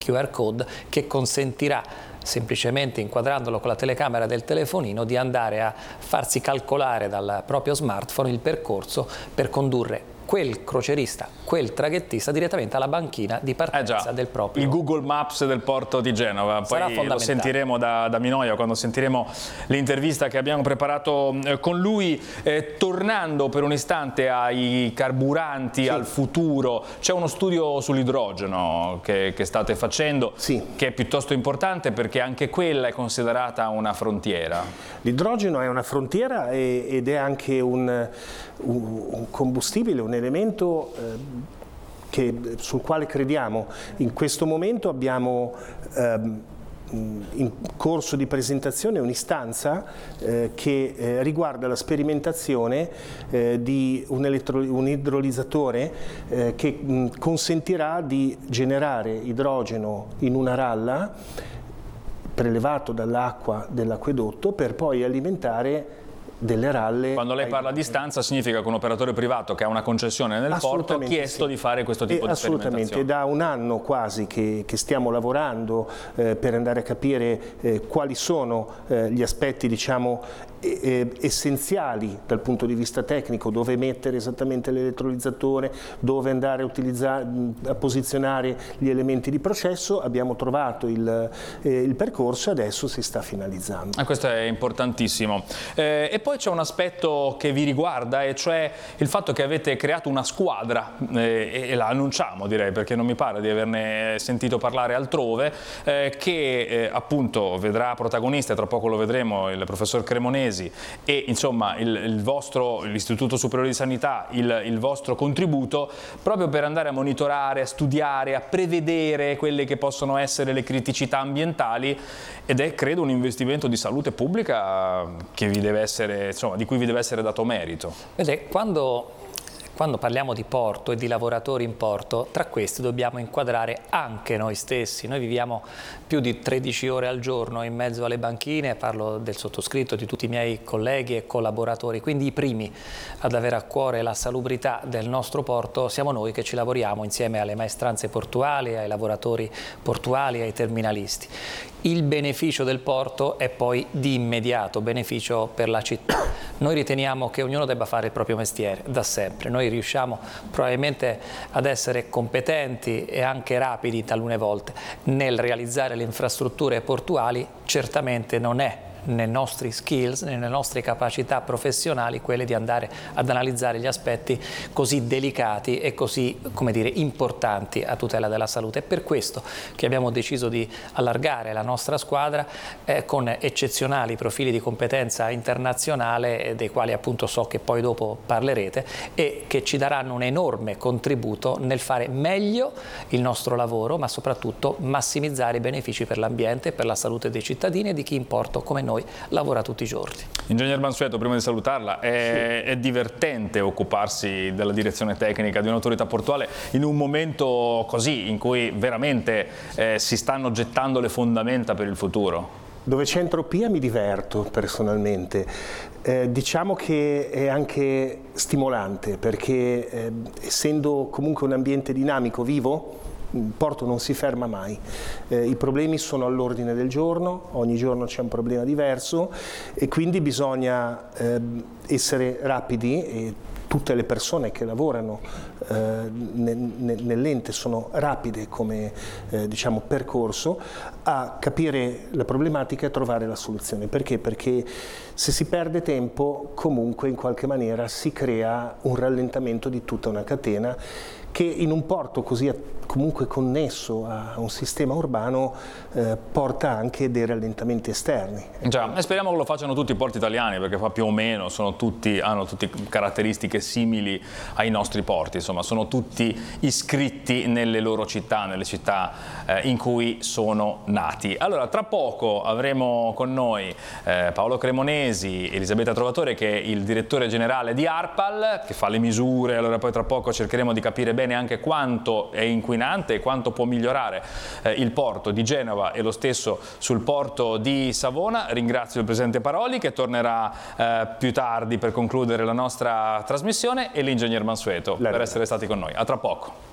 QR code che consentirà, semplicemente inquadrandolo con la telecamera del telefonino, di andare a farsi calcolare dal proprio smartphone il percorso per condurre quel crocerista, quel traghettista direttamente alla banchina di partenza del proprio. Il Google Maps del porto di Genova, poi lo sentiremo da Minoia quando sentiremo l'intervista che abbiamo preparato con lui. Tornando per un istante ai carburanti, al futuro, c'è uno studio sull'idrogeno che state facendo, che è piuttosto importante perché anche quella è considerata una frontiera. L'idrogeno è una frontiera ed è anche un combustibile, un elemento sul quale crediamo. In questo momento abbiamo in corso di presentazione un'istanza che riguarda la sperimentazione di un idrolizzatore che consentirà di generare idrogeno in una ralla prelevato dall'acqua dell'acquedotto per poi alimentare delle ralle. Quando lei parla di stanza significa che un operatore privato che ha una concessione nel porto ha chiesto di fare questo tipo di sperimentazione. Assolutamente, è da un anno quasi che stiamo lavorando per andare a capire quali sono gli aspetti, diciamo, essenziali dal punto di vista tecnico, dove mettere esattamente l'elettrolizzatore, dove andare a posizionare gli elementi di processo. Abbiamo trovato il percorso e adesso si sta finalizzando. Questo è importantissimo. E poi c'è un aspetto che vi riguarda, e cioè il fatto che avete creato una squadra, e la annunciamo, direi, perché non mi pare di averne sentito parlare altrove, che appunto vedrà protagonista, e tra poco lo vedremo, il professor Cremonesi, e insomma l'Istituto Superiore di Sanità, il vostro contributo, proprio per andare a monitorare, a studiare, a prevedere quelle che possono essere le criticità ambientali, ed è, credo, un investimento di salute pubblica che vi deve essere, insomma, di cui vi deve essere dato merito. Vede, quando parliamo di porto e di lavoratori in porto, tra questi dobbiamo inquadrare anche noi stessi. Noi viviamo più di 13 ore al giorno in mezzo alle banchine, parlo del sottoscritto, di tutti i miei colleghi e collaboratori, quindi i primi ad avere a cuore la salubrità del nostro porto siamo noi che ci lavoriamo insieme alle maestranze portuali, ai lavoratori portuali, ai terminalisti. Il beneficio del porto è poi di immediato beneficio per la città. Noi riteniamo che ognuno debba fare il proprio mestiere da sempre. Noi riusciamo probabilmente ad essere competenti e anche rapidi talune volte nel realizzare le infrastrutture portuali. Certamente non è nei nostri skills, nelle nostre capacità professionali, quelle di andare ad analizzare gli aspetti così delicati e così, come dire, importanti a tutela della salute. È per questo che abbiamo deciso di allargare la nostra squadra con eccezionali profili di competenza internazionale, dei quali appunto so che poi dopo parlerete, e che ci daranno un enorme contributo nel fare meglio il nostro lavoro, ma soprattutto massimizzare i benefici per l'ambiente e per la salute dei cittadini e di chi in porto come noi lavora tutti i giorni. Ingegner Mansueto, prima di salutarla, è divertente occuparsi della direzione tecnica di un'autorità portuale in un momento così, in cui veramente si stanno gettando le fondamenta per il futuro? Dove c'è entropia mi diverto personalmente. Diciamo che è anche stimolante perché essendo comunque un ambiente dinamico, vivo, il porto non si ferma mai, i problemi sono all'ordine del giorno, ogni giorno c'è un problema diverso e quindi bisogna essere rapidi, e tutte le persone che lavorano nell'ente sono rapide come diciamo, percorso a capire la problematica e trovare la soluzione. Perché? Perché se si perde tempo comunque in qualche maniera si crea un rallentamento di tutta una catena che in un porto così comunque connesso a un sistema urbano porta anche dei rallentamenti esterni. Già, e speriamo che lo facciano tutti i porti italiani, perché fa più o meno, hanno tutti caratteristiche simili ai nostri porti, insomma sono tutti iscritti nelle loro città, nelle città in cui sono nati. Allora, tra poco avremo con noi Paolo Cremonesi, Elisabetta Trovatore, che è il direttore generale di ARPAL, che fa le misure. Allora poi tra poco cercheremo di capire bene anche quanto è inquinante e quanto può migliorare il porto di Genova e lo stesso sul porto di Savona. Ringrazio il presidente Paroli, che tornerà più tardi per concludere la nostra trasmissione, e l'ingegner Mansueto per essere stati con noi. A tra poco.